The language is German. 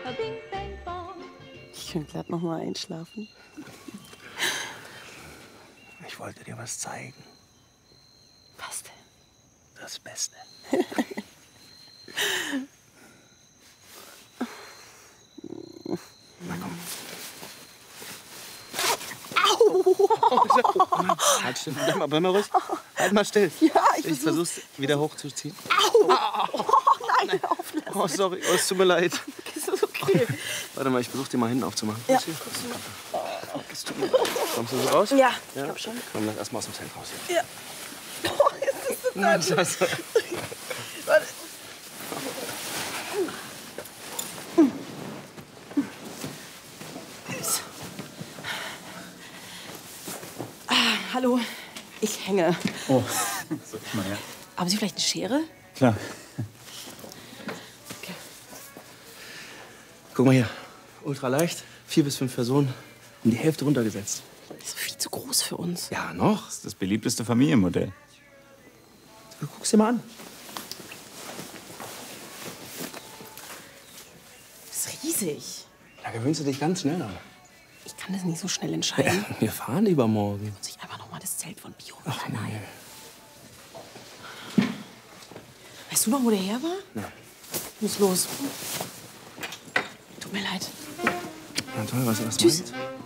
Ich könnte glatt noch mal einschlafen. Ich wollte dir was zeigen. Was denn? Das Beste. Na komm. Au! Halt still, bleib mal ruhig. Halt mal still. Ja, ich versuch's wieder hochzuziehen. Au! Oh, nein, hör auf, lass Oh, sorry, oh, es tut mir leid. mich. Ist okay. Warte mal, ich versuch dir mal hinten aufzumachen. Ja. Es tut mir leid. Kommst du so raus? Ja, ich glaub schon. Komm, lass erst mal aus dem Zelt raus. Ja. Oh, jetzt ist es Nein, Scheiße. Warte. Hallo, ich hänge. Oh, so, mal her. Haben Sie vielleicht eine Schere? Klar. Okay. Guck mal hier. Ultra leicht, 4 bis 5 Personen, um die Hälfte runtergesetzt. Das ist viel zu groß für uns. Ja, noch? Das ist das beliebteste Familienmodell. Du guck's dir mal an. Das ist riesig. Da gewöhnst du dich ganz schnell an. Ich kann das nicht so schnell entscheiden. Ja, wir fahren übermorgen. Muss ich einfach noch mal das Zelt von Bio Ach, nee. Weißt du noch, wo der her war? Nein. Muss los. Tut mir leid. Na toll, was Tschüss. meinst?